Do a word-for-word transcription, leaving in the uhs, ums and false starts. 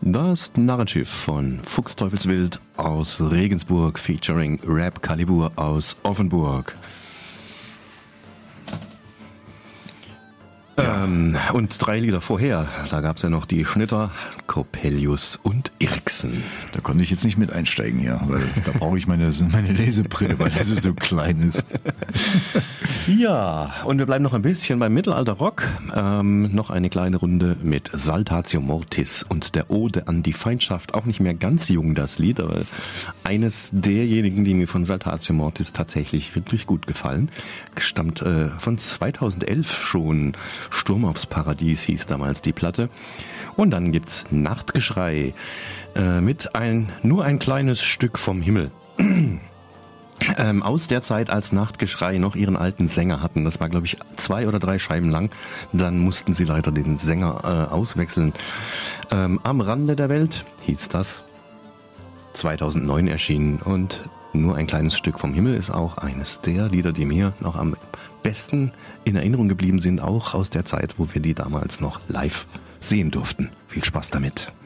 Das Narrenschiff von Fuchsteufelswild aus Regensburg featuring Rap Kalibur aus Offenburg. Ja. Ähm, und drei Lieder vorher, da gab es ja noch die Schnitter, Coppelius und Irksen. Da konnte ich jetzt nicht mit einsteigen, ja, weil da brauche ich meine, meine Lesebrille, weil das so klein ist. Ja, und wir bleiben noch ein bisschen beim Mittelalter-Rock. Ähm, noch eine kleine Runde mit Saltatio Mortis und der Ode an die Feindschaft. Auch nicht mehr ganz jung, das Lied, aber eines derjenigen, die mir von Saltatio Mortis tatsächlich wirklich gut gefallen. Stammt äh, von zweitausendelf schon. Sturm aufs Paradies hieß damals die Platte. Und dann gibt's Nachtgeschrei äh, mit ein nur ein kleines Stück vom Himmel. ähm, aus der Zeit, als Nachtgeschrei noch ihren alten Sänger hatten. Das war, glaube ich, zwei oder drei Scheiben lang. Dann mussten sie leider den Sänger äh, auswechseln. Ähm, Am Rande der Welt hieß das. zweitausendneun erschienen und nur ein kleines Stück vom Himmel ist auch eines der Lieder, die mir noch am besten in Erinnerung geblieben sind, auch aus der Zeit, wo wir die damals noch live sehen durften. Viel Spaß damit.